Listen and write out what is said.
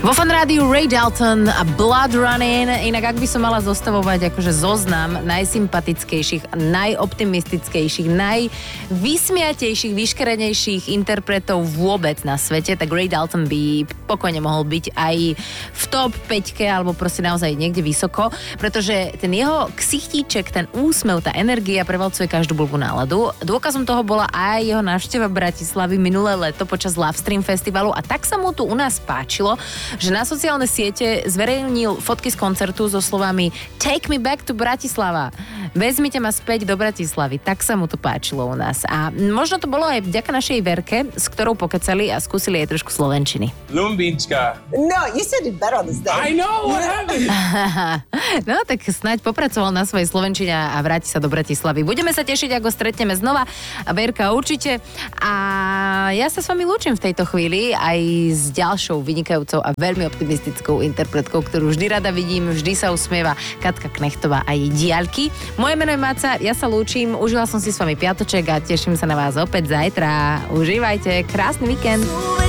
Vo Fan Rádiu Ray Dalton a Blood Running. Inak ak by som mala zostavovať akože zoznam najsympatickejších, najoptimistickejších, najvysmiatejších, vyškerenejších interpretov vôbec na svete, tak Ray Dalton by pokojne mohol byť aj v top 5 alebo proste naozaj niekde vysoko, pretože ten jeho ksichtíček, ten úsmev, tá energia prevalcuje každú blbú náladu. Dôkazom toho bola aj jeho návšteva Bratislavy minulé leto počas Love Stream festivalu a tak sa mu tu u nás páčilo, že na sociálne siete zverejnil fotky z koncertu so slovami Take me back to Bratislava. Vezmite ma späť do Bratislavy. Tak sa mu to páčilo u nás. A možno to bolo aj vďaka našej Verke, s ktorou pokecali a skúsili aj trošku slovenčiny. Lumbinčka. No, you said it better on the stage. I know, what happened? No, tak snáď popracoval na svojej slovenčine a vráti sa do Bratislavy. Budeme sa tešiť, ako stretneme znova. A Verka určite. A ja sa s vami lúčim v tejto chvíli aj s ďalšou vynikajúcou a veľmi optimistickou interpretkou, ktorú vždy rada vidím, vždy sa usmieva, Katka Knechtová a jej diaľky. Moje meno je Máca, ja sa lúčim, užila som si s vami piatoček a teším sa na vás opäť zajtra. Užívajte, krásny víkend.